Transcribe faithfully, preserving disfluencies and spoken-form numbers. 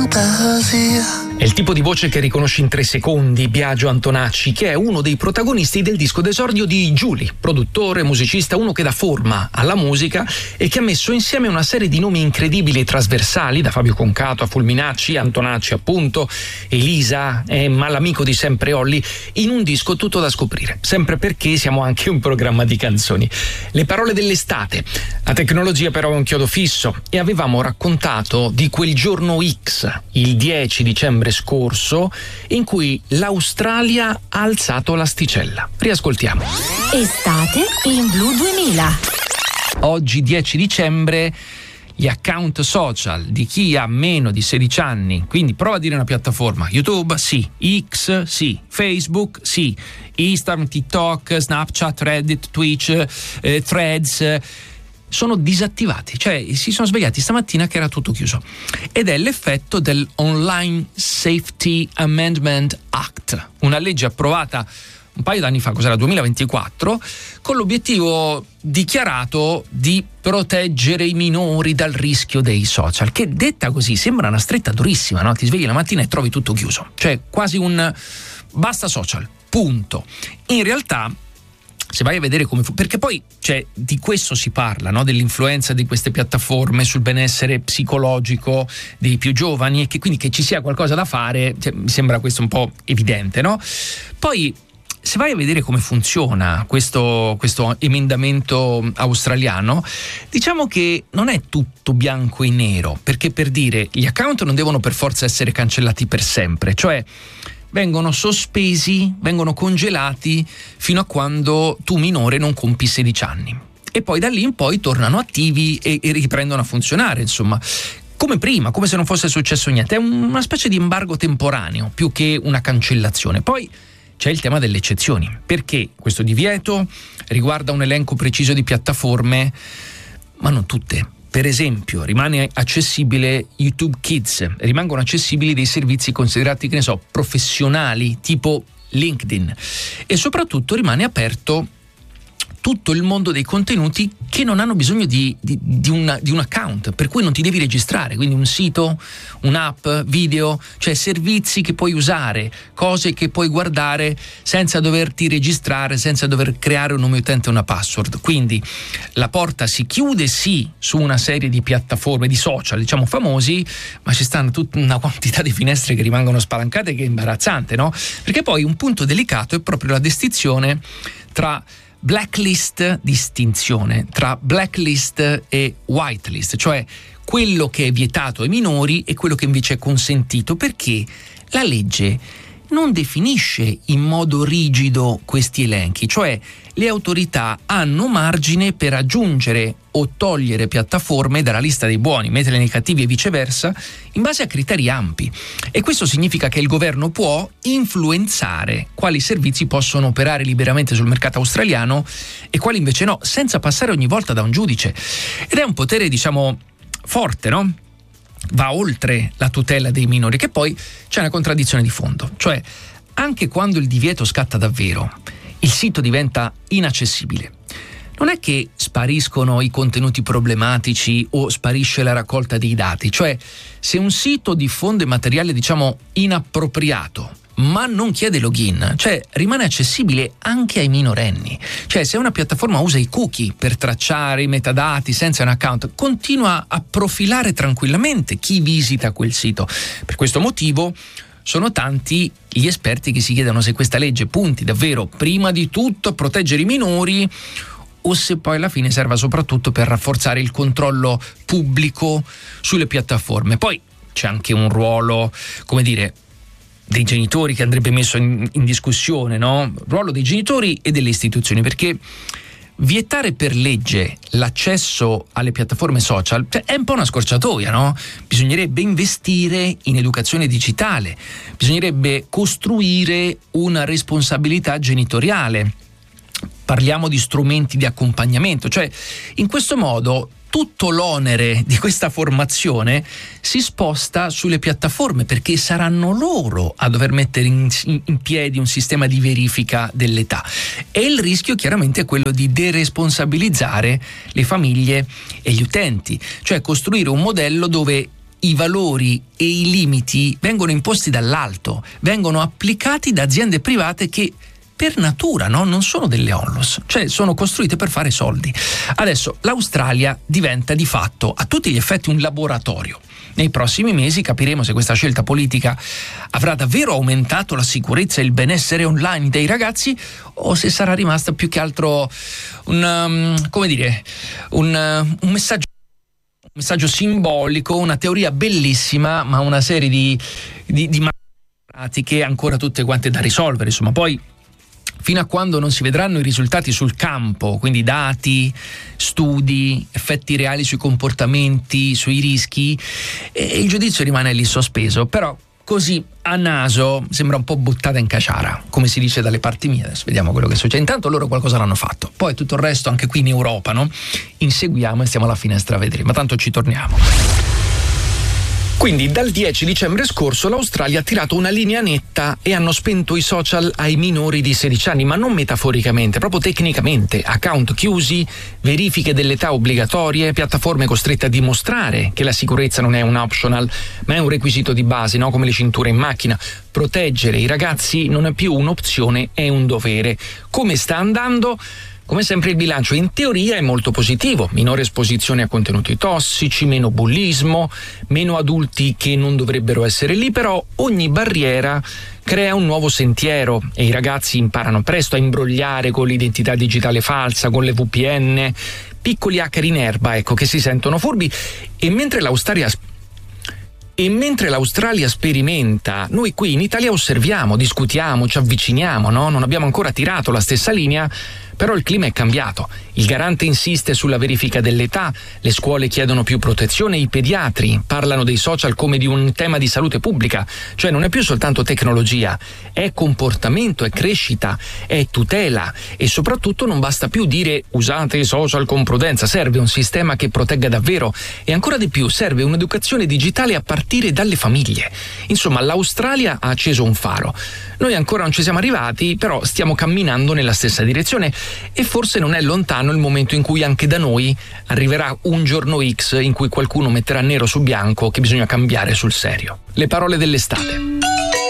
fantasia. È il tipo di voce che riconosci in tre secondi, Biagio Antonacci, che è uno dei protagonisti del disco d'esordio di Giuli, produttore, musicista, uno che dà forma alla musica e che ha messo insieme una serie di nomi incredibili e trasversali, da Fabio Concato a Fulminacci, Antonacci appunto, Elisa, Emma, l'amico di sempre Olli, in un disco tutto da scoprire, sempre perché siamo anche un programma di canzoni. Le parole dell'estate, la tecnologia però è un chiodo fisso e avevamo raccontato di quel giorno X, il dieci dicembre scorso, in cui l'Australia ha alzato l'asticella. Riascoltiamo. Estate in Blu duemila. Oggi dieci dicembre gli account social di chi ha meno di sedici anni, quindi prova a dire una piattaforma: YouTube sì, X sì, Facebook sì, Instagram, TikTok, Snapchat, Reddit, Twitch, eh, Threads, eh, sono disattivati, cioè si sono svegliati stamattina che era tutto chiuso, ed è l'effetto del Online Safety Amendment Act, una legge approvata un paio d'anni fa, cos'era, duemilaventiquattro, con l'obiettivo dichiarato di proteggere i minori dal rischio dei social, che detta così sembra una stretta durissima, no? Ti svegli la mattina e trovi tutto chiuso, cioè quasi un basta social, punto. In realtà, se vai a vedere come fu, perché poi cioè, di questo si parla, no? Dell'influenza di queste piattaforme sul benessere psicologico dei più giovani, e che quindi che ci sia qualcosa da fare, cioè, mi sembra questo un po' evidente, no? Poi se vai a vedere come funziona questo, questo emendamento australiano, diciamo che non è tutto bianco e nero, perché, per dire, gli account non devono per forza essere cancellati per sempre, cioè vengono sospesi, vengono congelati fino a quando tu minore non compi sedici anni, e poi da lì in poi tornano attivi e, e riprendono a funzionare, insomma, come prima, come se non fosse successo niente. È una specie di embargo temporaneo più che una cancellazione. Poi c'è il tema delle eccezioni, perché questo divieto riguarda un elenco preciso di piattaforme, ma non tutte. Per esempio, rimane accessibile YouTube Kids, rimangono accessibili dei servizi considerati, che ne so, professionali, tipo LinkedIn, e soprattutto rimane aperto tutto il mondo dei contenuti che non hanno bisogno di, di, di, una, di un account, per cui non ti devi registrare, quindi un sito, un'app, video, cioè servizi che puoi usare, cose che puoi guardare senza doverti registrare, senza dover creare un nome utente e una password. Quindi la porta si chiude sì su una serie di piattaforme, di social, diciamo famosi, ma ci stanno tutta una quantità di finestre che rimangono spalancate, che è imbarazzante, no? Perché poi un punto delicato è proprio la distinzione tra blacklist, distinzione tra blacklist e whitelist, cioè quello che è vietato ai minori e quello che invece è consentito, perché la legge non definisce in modo rigido questi elenchi, cioè le autorità hanno margine per aggiungere o togliere piattaforme dalla lista dei buoni, metterle nei cattivi e viceversa, in base a criteri ampi. E questo significa che il governo può influenzare quali servizi possono operare liberamente sul mercato australiano e quali invece no, senza passare ogni volta da un giudice. Ed è un potere, diciamo, forte, no? Va oltre la tutela dei minori, che poi c'è una contraddizione di fondo, cioè anche quando il divieto scatta davvero, il sito diventa inaccessibile. Non è che spariscono i contenuti problematici o sparisce la raccolta dei dati, cioè se un sito diffonde materiale, diciamo, inappropriato, ma non chiede login, cioè rimane accessibile anche ai minorenni. Cioè se una piattaforma usa i cookie per tracciare i metadati senza un account, continua a profilare tranquillamente chi visita quel sito. Per questo motivo sono tanti gli esperti che si chiedono se questa legge punti davvero prima di tutto a proteggere i minori o se poi alla fine serva soprattutto per rafforzare il controllo pubblico sulle piattaforme. Poi c'è anche un ruolo, come dire, dei genitori che andrebbe messo in, in discussione, no? Il ruolo dei genitori e delle istituzioni, perché vietare per legge l'accesso alle piattaforme social, cioè, è un po' una scorciatoia, no? Bisognerebbe investire in educazione digitale, bisognerebbe costruire una responsabilità genitoriale. Parliamo di strumenti di accompagnamento, cioè in questo modo tutto l'onere di questa formazione si sposta sulle piattaforme, perché saranno loro a dover mettere in, in piedi un sistema di verifica dell'età, e il rischio chiaramente è quello di deresponsabilizzare le famiglie e gli utenti, cioè costruire un modello dove i valori e i limiti vengono imposti dall'alto, vengono applicati da aziende private che per natura, no? Non sono delle onlus, cioè sono costruite per fare soldi. Adesso l'Australia diventa di fatto a tutti gli effetti un laboratorio. Nei prossimi mesi capiremo se questa scelta politica avrà davvero aumentato la sicurezza e il benessere online dei ragazzi o se sarà rimasta più che altro un, um, come dire, un, uh, un messaggio un messaggio simbolico, una teoria bellissima, ma una serie di, di, di pratiche ancora tutte quante da risolvere. Insomma, poi fino a quando non si vedranno i risultati sul campo, quindi dati, studi, effetti reali sui comportamenti, sui rischi, e il giudizio rimane lì sospeso. Però così a naso sembra un po' buttata in caciara, come si dice dalle parti mie. Adesso vediamo quello che succede. Intanto loro qualcosa l'hanno fatto, poi tutto il resto anche qui in Europa, no? Inseguiamo e stiamo alla finestra a vedere, ma tanto ci torniamo. Quindi dal dieci dicembre scorso l'Australia ha tirato una linea netta e hanno spento i social ai minori di sedici anni, ma non metaforicamente, proprio tecnicamente. Account chiusi, verifiche dell'età obbligatorie, piattaforme costrette a dimostrare che la sicurezza non è un optional, ma è un requisito di base, no? Come le cinture in macchina. Proteggere i ragazzi non è più un'opzione, è un dovere. Come sta andando? Come sempre il bilancio in teoria è molto positivo, minore esposizione a contenuti tossici, meno bullismo, meno adulti che non dovrebbero essere lì, però ogni barriera crea un nuovo sentiero e i ragazzi imparano presto a imbrogliare con l'identità digitale falsa, con le V P N, piccoli hacker in erba, ecco, che si sentono furbi. E mentre l'Australia E mentre l'Australia sperimenta, noi qui in Italia osserviamo, discutiamo, ci avviciniamo, no? Non abbiamo ancora tirato la stessa linea, però il clima è cambiato. Il garante insiste sulla verifica dell'età, le scuole chiedono più protezione, i pediatri parlano dei social come di un tema di salute pubblica, cioè non è più soltanto tecnologia, è comportamento, è crescita, è tutela e soprattutto non basta più dire usate i social con prudenza, serve un sistema che protegga davvero e ancora di più serve un'educazione digitale a partire dalle famiglie. Insomma, l'Australia ha acceso un faro. Noi ancora non ci siamo arrivati, però stiamo camminando nella stessa direzione e forse non è lontano il momento in cui anche da noi arriverà un giorno X in cui qualcuno metterà nero su bianco che bisogna cambiare sul serio. Le parole dell'estate.